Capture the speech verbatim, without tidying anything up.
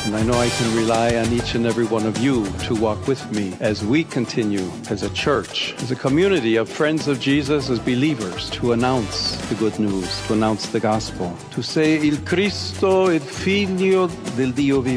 And I know I can rely on each and every one of you to walk with me as we continue as a church, as a community of friends of Jesus, as believers, to announce the good news, to announce the gospel, to say, Il Cristo, il Figlio del Dio vivo.